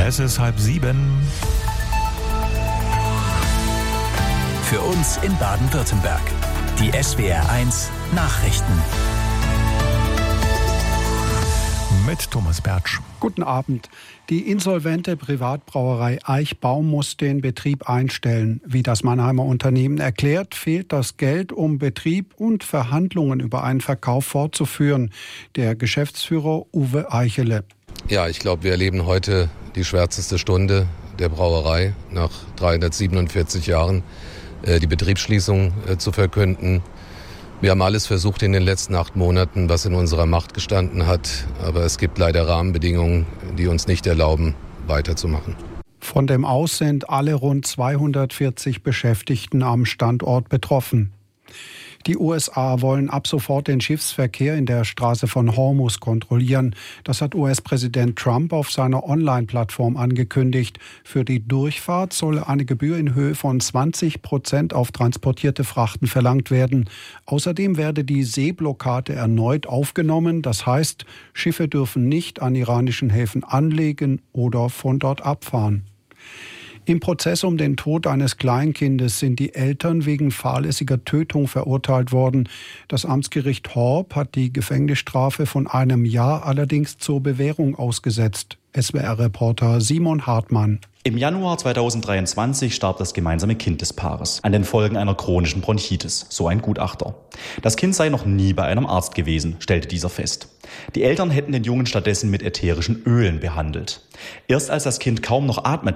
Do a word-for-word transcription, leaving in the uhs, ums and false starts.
Es ist halb sieben. Für uns in Baden-Württemberg. Die S W R eins Nachrichten. Mit Thomas Bertsch. Guten Abend. Die insolvente Privatbrauerei Eichbaum muss den Betrieb einstellen. Wie das Mannheimer Unternehmen erklärt, fehlt das Geld, um Betrieb und Verhandlungen über einen Verkauf fortzuführen. Der Geschäftsführer Uwe Eichele. Ja, ich glaube, wir erleben heute die schwärzeste Stunde der Brauerei nach dreihundertsiebenundvierzig Jahren, die Betriebsschließung zu verkünden. Wir haben alles versucht in den letzten acht Monaten, was in unserer Macht gestanden hat. Aber es gibt leider Rahmenbedingungen, die uns nicht erlauben, weiterzumachen. Von dem Aus sind alle rund zweihundertvierzig Beschäftigten am Standort betroffen. Die U S A wollen ab sofort den Schiffsverkehr in der Straße von Hormuz kontrollieren. Das hat U S-Präsident Trump auf seiner Online-Plattform angekündigt. Für die Durchfahrt solle eine Gebühr in Höhe von zwanzig Prozent auf transportierte Frachten verlangt werden. Außerdem werde die Seeblockade erneut aufgenommen. Das heißt, Schiffe dürfen nicht an iranischen Häfen anlegen oder von dort abfahren. Im Prozess um den Tod eines Kleinkindes sind die Eltern wegen fahrlässiger Tötung verurteilt worden. Das Amtsgericht Horb hat die Gefängnisstrafe von einem Jahr allerdings zur Bewährung ausgesetzt. S W R-Reporter Simon Hartmann. Im Januar zweitausenddreiundzwanzig starb das gemeinsame Kind des Paares an den Folgen einer chronischen Bronchitis, so ein Gutachter. Das Kind sei noch nie bei einem Arzt gewesen, stellte dieser fest. Die Eltern hätten den Jungen stattdessen mit ätherischen Ölen behandelt. Erst als das Kind kaum noch atmete,